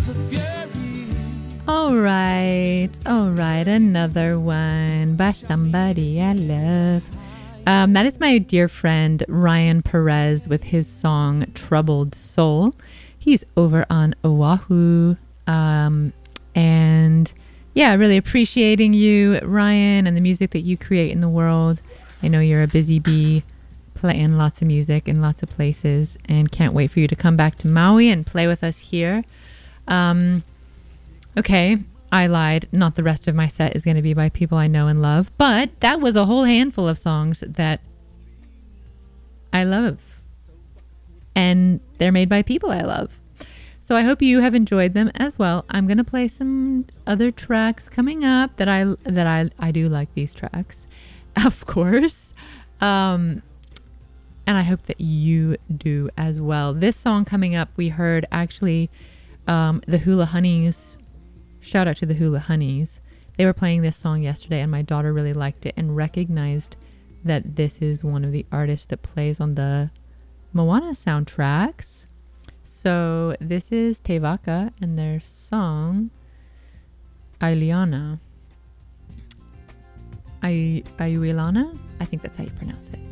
All right, another one by somebody I love. That is my dear friend Ryan Perez with his song Troubled Soul. He's over on Oahu. And yeah, really appreciating you, Ryan, and the music that you create in the world. I know you're a busy bee playing lots of music in lots of places, and can't wait for you to come back to Maui and play with us here. Okay, I lied. Not the rest of my set is going to be by people I know and love, but that was a whole handful of songs that I love, and they're made by people I love. So I hope you have enjoyed them as well. I'm going to play some other tracks coming up that I do like these tracks, of course. And I hope that you do as well. This song coming up, we heard actually the Hula Honeys. Shout out to the Hula Honeys. They were playing this song yesterday, and my daughter really liked it and recognized that this is one of the artists that plays on the Moana soundtracks. So this is Te Vaka and their song Aileana. Aiuilana? I think that's how you pronounce it.